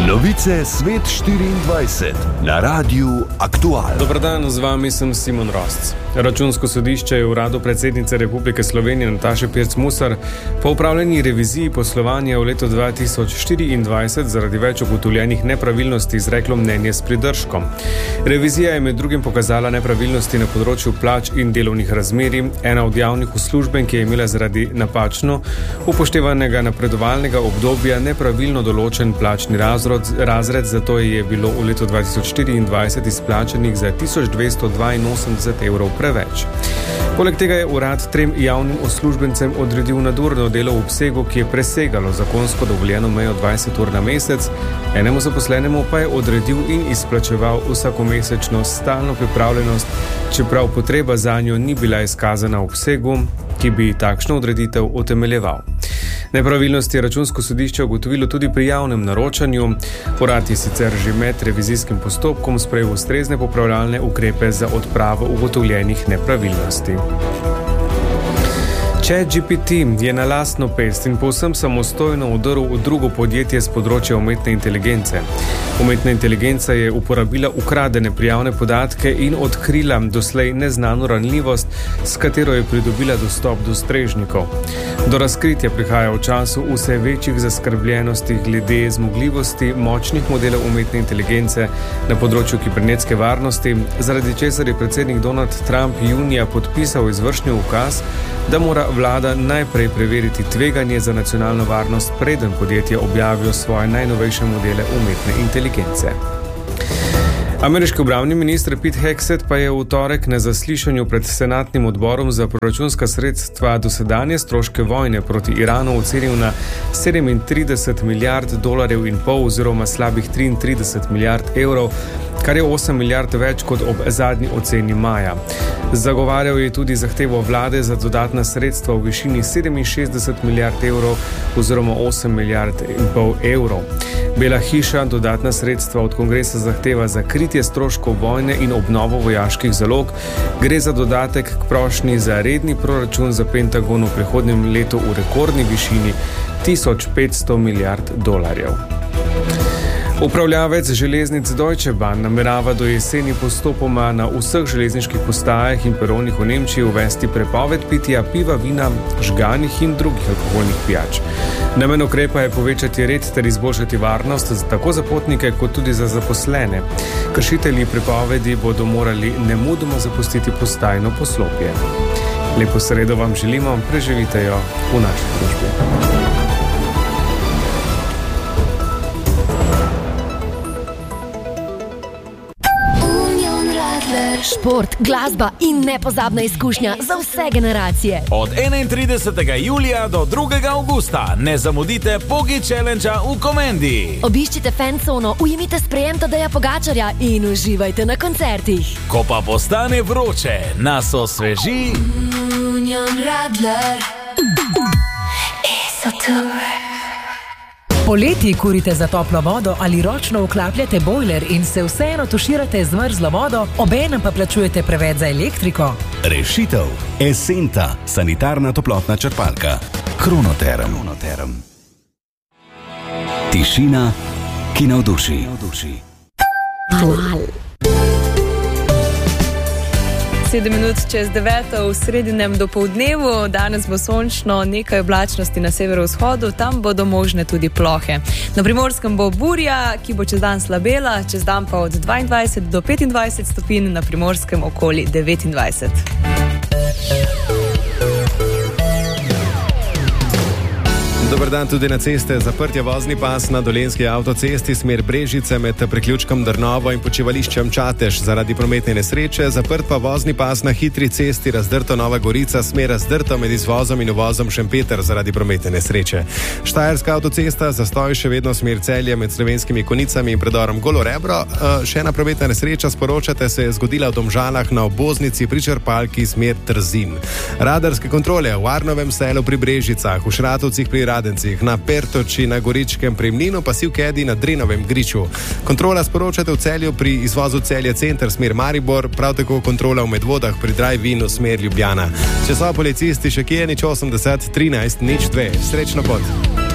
Novice Svet 24 na Radiu Aktual. Dober dan, z vami sem Simon Rosc. Računsko sodišče je v uradu predsednice Republike Slovenije Nataše Pirc Musar po opravljeni reviziji poslovanja v letu 2024 zaradi več ugotovljenih nepravilnosti izreklo mnenje s pridržkom. Revizija je med drugim pokazala nepravilnosti na področju plač in delovnih razmerij. Ena od javnih uslužbenk je imela zaradi napačno upoštevanega napredovalnega obdobja nepravilno določen plačni razred, zato je bilo v letu 2024 izplačanih za 1282 evrov preveč. Poleg tega je urad 3 javnim uslužbencem odredil nadurno delo v obsegu, ki je presegalo zakonsko dovoljeno mejo 20 ur na mesec, enemu zaposlenemu pa je odredil in izplačeval vsakomesečno stalno pripravljenost, čeprav potreba zanjo ni bila izkazana v obsegu, ki bi takšno odreditev utemeljeval. Nepravilnosti je računsko sodišče ugotovilo tudi pri javnem naročanju. Urad je sicer že med revizijskim postopkom sprejel ustrezne popravljalne ukrepe za odpravo ugotovljenih nepravilnosti. ChatGPT je na lastno pest in povsem samostojno vdrl v drugo podjetje z področja umetne inteligence. Umetna inteligenca je uporabila ukradene prijavne podatke in odkrila doslej neznano ranljivost, s katero je pridobila dostop do strežnikov. Do razkritja prihaja v času vse večjih zaskrbljenosti glede zmogljivosti močnih modelov umetne inteligence na področju kibernetske varnosti, zaradi česar je predsednik Donald Trump junija podpisal izvršni ukaz, da mora vlada najprej preveriti tveganje za nacionalno varnost, preden podjetje objavijo svoje najnovejše modele umetne inteligence. Ameriški obrambni minister Pete Hegseth pa je v torek na zaslišanju pred senatnim odborom za proračunska sredstva dosedanje stroške vojne proti Iranu ocenil na 37 milijard dolarjev in pol oziroma slabih 33 milijard evrov, kar je 8 milijard več kot ob zadnji oceni maja. Zagovarjal je tudi zahtevo vlade za dodatna sredstva v višini 67 milijard evrov oziroma 8 milijard in pol evrov. Bela hiša dodatna sredstva od kongresa zahteva za kritje stroškov vojne in obnovo vojaških zalog. Gre za dodatek k prošnji za redni proračun za Pentagon v prihodnjem letu v rekordni višini 1500 milijard dolarjev. Upravljavec železnic Deutsche Bahn namerava do jeseni postopoma na vseh železniških postajah in peronih v Nemčiji uvesti prepoved pitja piva, vina, žganih in drugih alkoholnih pijač. Namen ukrepa je povečati red ter izboljšati varnost tako za potnike kot tudi za zaposlene. Kršitelji prepovedi bodo morali nemudoma zapustiti postajno poslopje. Lepo sredo vam želimo, preživite jo v naši družbi. Šport, glasba in nepozabna izkušnja za vse generacije. Od 31. julija do 2. augusta ne zamudite Pogi Challenge-a v Komendi. Obiščite fancono, ujemite sprejem Tadeja Pogačarja in uživajte na koncertih. Ko pa postane vroče, nas osveži Union Radler Esotour. Poleti kurite za toplo vodo ali ročno vklapljate bojler in se vseeno tuširate z mrzlo vodo, obenem pa plačujete preveč za elektriko? Rešitev. Esenta, sanitarna toplotna črpalka. Kronoterm. Tišina, ki navduši. Halal. 7 minut čez 9 v sredinem dopoldnevu. Danes bo sončno, nekaj oblačnosti na severovzhodu, tam bodo možne tudi plohe. Na Primorskem bo burja, ki bo čez dan slabela, čez dan pa od 22 do 25 stopinj, na Primorskem okoli 29. Dober dan tudi na ceste. Zaprt je vozni pas na Dolenjski avtocesti smer Brežice med priključkom Drnovo in počivališčem Čatež zaradi prometne nesreče. Zaprt pa vozni pas na hitri cesti Razdrto Nova Gorica smer Razdrto med izvozom in uvozom Šempeter zaradi prometne nesreče. Štajerska avtocesta zastoj še vedno smer Celje med Slovenskimi Konicami in predorom Golo Rebro. Še ena prometna nesreča, sporočate, se je zgodila v Domžalah na obvoznici pri črpalki smer Trzin. Radarske kontrole v Arnovem selu pri Brežicah, v Šratovcih pri Radencih, na Pertoči, na Goričkem pri Mlinu, pa Sivkedi na Drenovem griču. Kontrola, sporočate, v Celju pri izvozu Celje center smer Maribor, prav tako kontrola v Medvodah pri Drive-inu smer Ljubljana. Če so policisti še kje, nič 80 13 02. Srečno pot.